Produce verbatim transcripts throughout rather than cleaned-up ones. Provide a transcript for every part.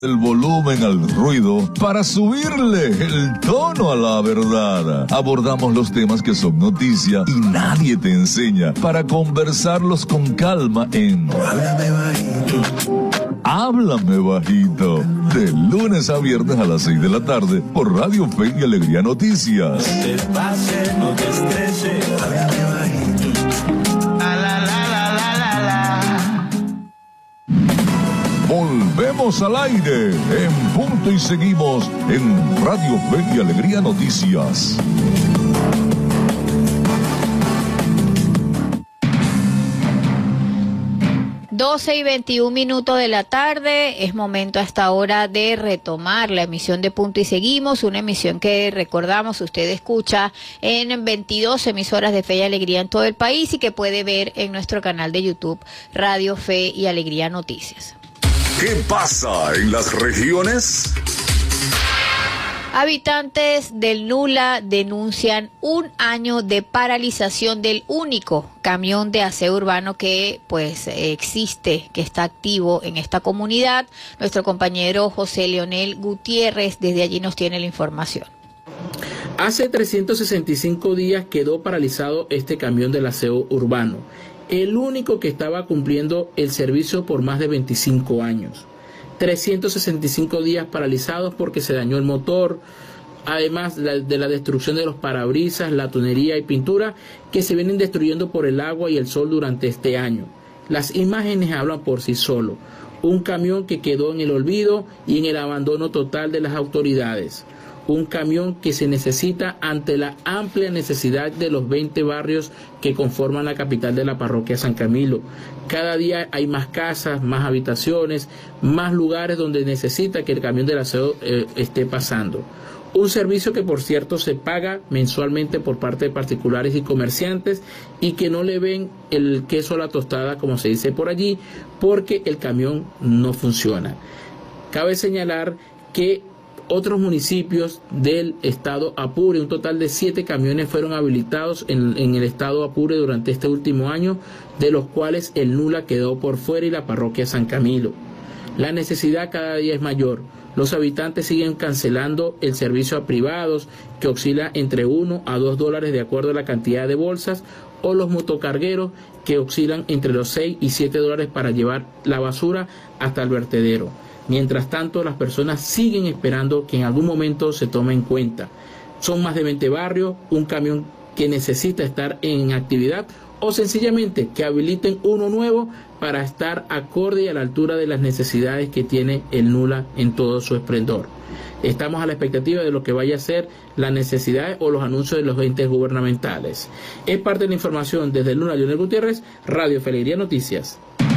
El volumen al ruido para subirle el tono a la verdad. Abordamos los temas que son noticia y nadie te enseña para conversarlos con calma en Háblame Bajito. Háblame Bajito. De lunes a viernes a las seis de la tarde por Radio Fe y Alegría Noticias. No te pases, no te estreses. Háblame bajito. La, la, la, la, la, la. Volvemos al aire en punto y seguimos en Radio Fe y Alegría Noticias. doce y veintiún minutos de la tarde, es momento a esta hora de retomar la emisión de Punto y Seguimos, una emisión que recordamos usted escucha en veintidós emisoras de Fe y Alegría en todo el país y que puede ver en nuestro canal de YouTube Radio Fe y Alegría Noticias. ¿Qué pasa en las regiones? Habitantes del Nula denuncian un año de paralización del único camión de aseo urbano que pues existe, que está activo en esta comunidad. Nuestro compañero José Leonel Gutiérrez desde allí nos tiene la información. Hace trescientos sesenta y cinco días quedó paralizado este camión del aseo urbano, el único que estaba cumpliendo el servicio por más de veinticinco años. trescientos sesenta y cinco días paralizados porque se dañó el motor, además de la destrucción de los parabrisas, la tunería y pintura que se vienen destruyendo por el agua y el sol durante este año. Las imágenes hablan por sí solo. Un camión que quedó en el olvido y en el abandono total de las autoridades. Un camión que se necesita ante la amplia necesidad de los veinte barrios que conforman la capital de la parroquia San Camilo. Cada día hay más casas, más habitaciones, más lugares donde necesita que el camión del aseo eh, esté pasando. Un servicio que, por cierto, se paga mensualmente por parte de particulares y comerciantes y que no le ven el queso a la tostada, como se dice por allí, porque el camión no funciona. Cabe señalar que otros municipios del estado Apure, un total de siete camiones fueron habilitados en, en el estado Apure durante este último año, de los cuales el Nula quedó por fuera y la parroquia San Camilo. La necesidad cada día es mayor. Los habitantes siguen cancelando el servicio a privados, que oscila entre uno a dos dólares de acuerdo a la cantidad de bolsas, o los motocargueros, que oscilan entre los seis y siete dólares para llevar la basura hasta el vertedero. Mientras tanto, las personas siguen esperando que en algún momento se tome en cuenta. Son más de veinte barrios, un camión que necesita estar en actividad o sencillamente que habiliten uno nuevo para estar acorde y a la altura de las necesidades que tiene el Nula en todo su esplendor. Estamos a la expectativa de lo que vaya a ser las necesidades o los anuncios de los entes gubernamentales. Es parte de la información desde el Nula, Leonel Gutiérrez, Radio Fe y Alegría Noticias.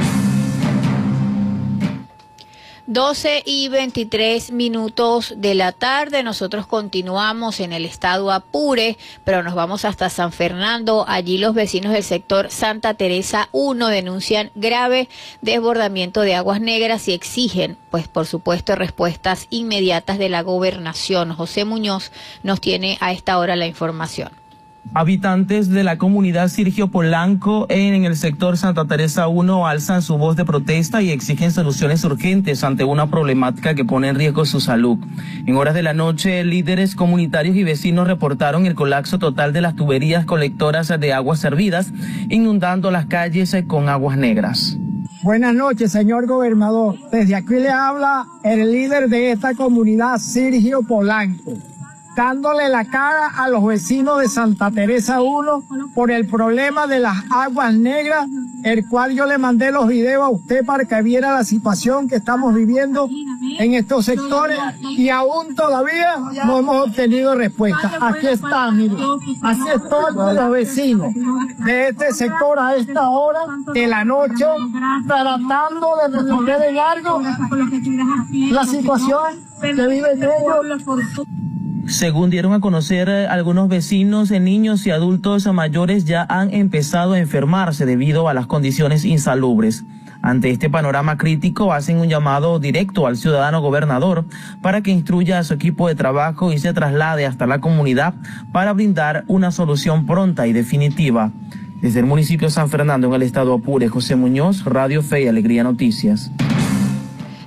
doce y veintitrés minutos de la tarde, nosotros continuamos en el estado Apure, pero nos vamos hasta San Fernando. Allí los vecinos del sector Santa Teresa uno denuncian grave desbordamiento de aguas negras y exigen, pues por supuesto, respuestas inmediatas de la gobernación. José Muñoz nos tiene a esta hora la información. Habitantes de la comunidad Sergio Polanco en el sector Santa Teresa uno alzan su voz de protesta y exigen soluciones urgentes ante una problemática que pone en riesgo su salud. En horas de la noche, líderes comunitarios y vecinos reportaron el colapso total de las tuberías colectoras de aguas servidas, inundando las calles con aguas negras. Buenas noches, señor gobernador. Desde aquí le habla el líder de esta comunidad, Sergio Polanco, dándole la cara a los vecinos de Santa Teresa uno por el problema de las aguas negras, el cual yo le mandé los videos a usted para que viera la situación que estamos viviendo en estos sectores y aún todavía no hemos obtenido respuesta. Aquí está, mire, así están los vecinos de este sector a esta hora de la noche tratando de resolver en algo la situación que viven ellos. Según dieron a conocer algunos vecinos, niños y adultos mayores ya han empezado a enfermarse debido a las condiciones insalubres. Ante este panorama crítico, hacen un llamado directo al ciudadano gobernador para que instruya a su equipo de trabajo y se traslade hasta la comunidad para brindar una solución pronta y definitiva. Desde el municipio de San Fernando, en el estado Apure, José Muñoz, Radio Fe y Alegría Noticias.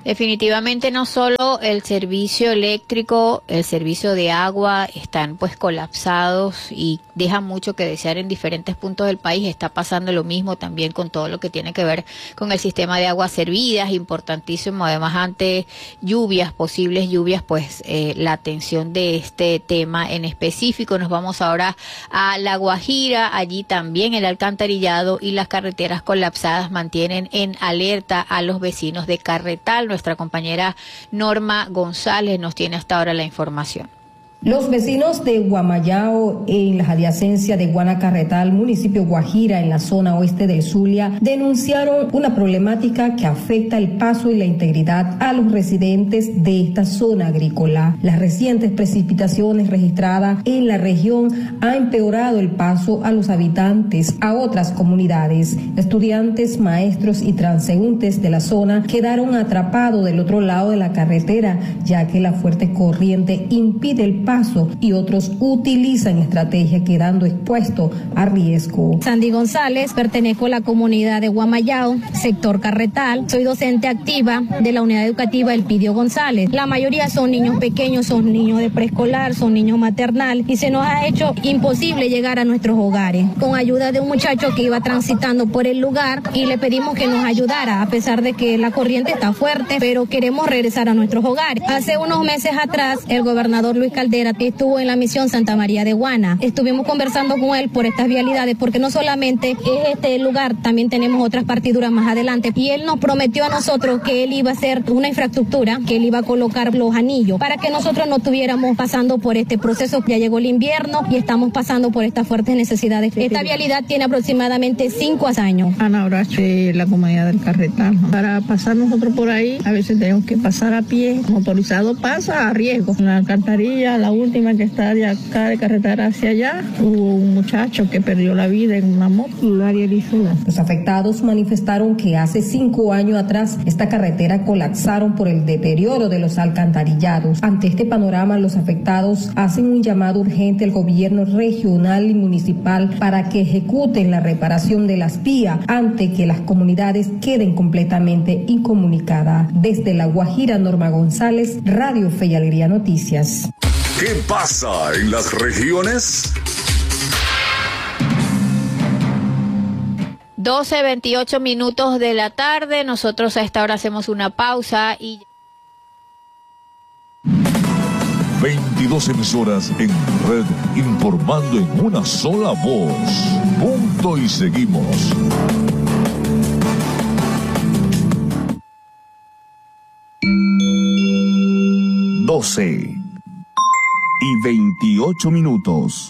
Definitivamente no solo el servicio eléctrico, el servicio de agua están pues colapsados y dejan mucho que desear en diferentes puntos del país. Está pasando lo mismo también con todo lo que tiene que ver con el sistema de aguas servidas, importantísimo además ante lluvias, posibles lluvias, pues eh, la atención de este tema en específico. Nos vamos ahora a La Guajira, allí también el alcantarillado y las carreteras colapsadas mantienen en alerta a los vecinos de Carretal. Nuestra compañera Norma González nos tiene hasta ahora la información. Los vecinos de Guamayao, en las adyacencias de Guanacarretal, municipio Guajira, en la zona oeste del Zulia, denunciaron una problemática que afecta el paso y la integridad a los residentes de esta zona agrícola. Las recientes precipitaciones registradas en la región han empeorado el paso a los habitantes a otras comunidades. Estudiantes, maestros y transeúntes de la zona quedaron atrapados del otro lado de la carretera, ya que la fuerte corriente impide el paso y otros utilizan estrategia quedando expuestos a riesgo. Sandy González, pertenezco a la comunidad de Guamayao, sector Carretal. Soy docente activa de la unidad educativa Elpidio González. La mayoría son niños pequeños, son niños de preescolar, son niños maternal y se nos ha hecho imposible llegar a nuestros hogares. Con ayuda de un muchacho que iba transitando por el lugar y le pedimos que nos ayudara, a pesar de que la corriente está fuerte, pero queremos regresar a nuestros hogares. Hace unos meses atrás, el gobernador Luis Caldera estuvo en la misión Santa María de Guana. Estuvimos conversando con él por estas vialidades, porque no solamente es este lugar, también tenemos otras partiduras más adelante. Y él nos prometió a nosotros que él iba a hacer una infraestructura, que él iba a colocar los anillos, para que nosotros no estuviéramos pasando por este proceso. Ya llegó el invierno y estamos pasando por estas fuertes necesidades. Esta vialidad tiene aproximadamente cinco años. Ana Horacio, de la comunidad del Carretal. Para pasar nosotros por ahí, a veces tenemos que pasar a pie. Motorizado pasa a riesgo. La alcantarilla, la última que está de acá de carretera hacia allá, hubo un muchacho que perdió la vida en una moto. Los afectados manifestaron que hace cinco años atrás esta carretera colapsaron por el deterioro de los alcantarillados. Ante este panorama, los afectados hacen un llamado urgente al gobierno regional y municipal para que ejecuten la reparación de las vías antes que las comunidades queden completamente incomunicadas. Desde La Guajira, Norma González, Radio Fe y Alegría Noticias. ¿Qué pasa en las regiones? doce veintiocho minutos de la tarde. Nosotros a esta hora hacemos una pausa y... veintidós emisoras en red, informando en una sola voz. Punto y seguimos. doce y veintiocho minutos.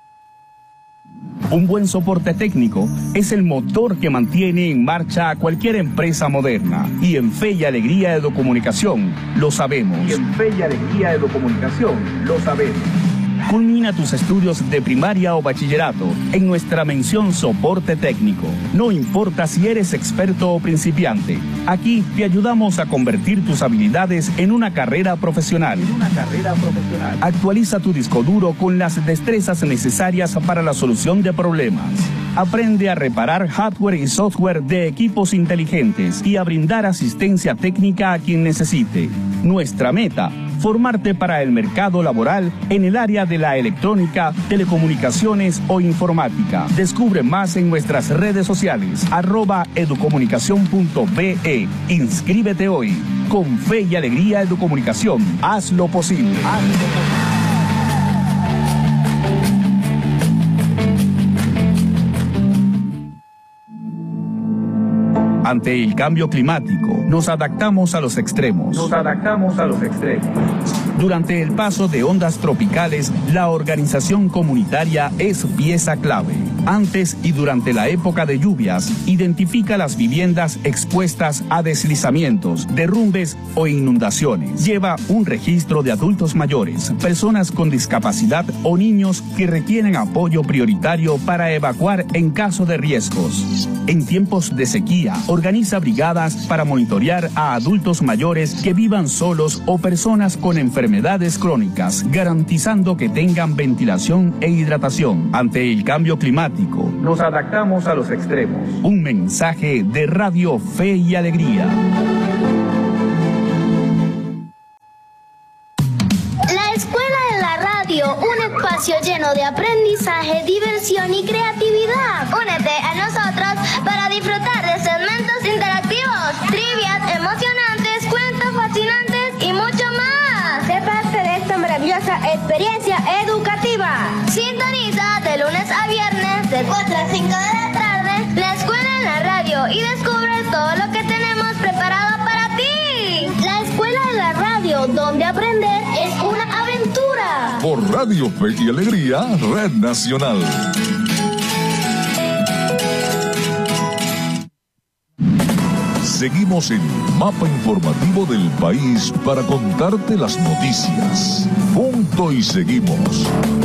Un buen soporte técnico es el motor que mantiene en marcha a cualquier empresa moderna. Y en Fe y Alegría Educomunicación lo sabemos. Y en Fe y Alegría Educomunicación lo sabemos. Culmina tus estudios de primaria o bachillerato en nuestra mención soporte técnico. No importa si eres experto o principiante, aquí te ayudamos a convertir tus habilidades en una carrera profesional. En una carrera profesional. Actualiza tu disco duro con las destrezas necesarias para la solución de problemas. Aprende a reparar hardware y software de equipos inteligentes y a brindar asistencia técnica a quien necesite. Nuestra meta: formarte para el mercado laboral en el área de la electrónica, telecomunicaciones o informática. Descubre más en nuestras redes sociales, arroba educomunicación punto be. Inscríbete hoy. Con Fe y Alegría Educomunicación, haz lo posible. Haz lo posible. Ante el cambio climático, nos adaptamos a los extremos. Nos adaptamos a los extremos. Durante el paso de ondas tropicales, la organización comunitaria es pieza clave. Antes y durante la época de lluvias, identifica las viviendas expuestas a deslizamientos, derrumbes o inundaciones. Lleva un registro de adultos mayores, personas con discapacidad o niños que requieren apoyo prioritario para evacuar en caso de riesgos. En tiempos de sequía, organiza brigadas para monitorear a adultos mayores que vivan solos o personas con enfermedades crónicas, garantizando que tengan ventilación e hidratación. Ante el cambio climático, nos adaptamos a los extremos. Un mensaje de Radio Fe y Alegría. espacio lleno de aprendizaje, diversión y creatividad. Únete a nosotros para disfrutar de segmentos interactivos, trivias emocionantes, cuentos fascinantes y mucho más. Sé parte de esta maravillosa experiencia educativa. Sintoniza de lunes a viernes de cuatro a cinco de la tarde la escuela en la radio y descubre todo lo que tenemos preparado para ti. La escuela en la radio, donde aprender es una aventura. Por Radio Fe y Alegría, Red Nacional. Seguimos en Mapa Informativo del País para contarte las noticias. Punto y seguimos.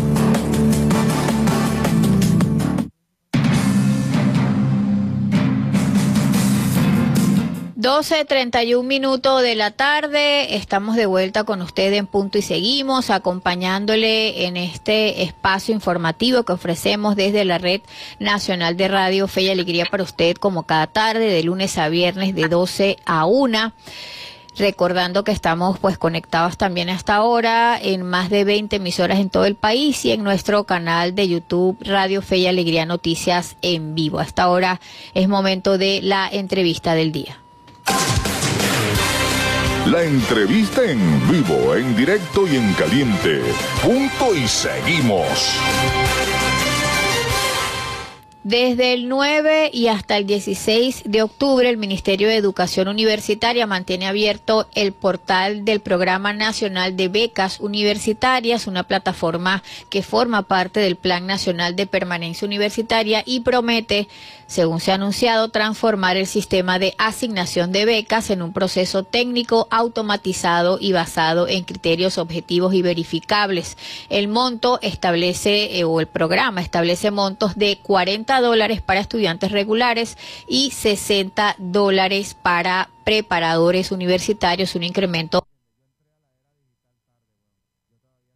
doce treinta y un minutos de la tarde, estamos de vuelta con usted en Punto y Seguimos, acompañándole en este espacio informativo que ofrecemos desde la Red Nacional de Radio Fe y Alegría para usted, como cada tarde, de lunes a viernes, de doce a una. Recordando que estamos pues conectados también hasta ahora en más de veinte emisoras en todo el país y en nuestro canal de YouTube Radio Fe y Alegría Noticias en vivo. Hasta ahora es momento de la entrevista del día. La entrevista en vivo, en directo y en caliente. Punto y seguimos. Desde el nueve y hasta el dieciséis de octubre, el Ministerio de Educación Universitaria mantiene abierto el portal del Programa Nacional de Becas Universitarias, una plataforma que forma parte del Plan Nacional de Permanencia Universitaria y promete, según se ha anunciado, transformar el sistema de asignación de becas en un proceso técnico automatizado y basado en criterios objetivos y verificables. El monto establece, eh, o el programa establece montos de cuarenta dólares para estudiantes regulares y sesenta dólares para preparadores universitarios, un incremento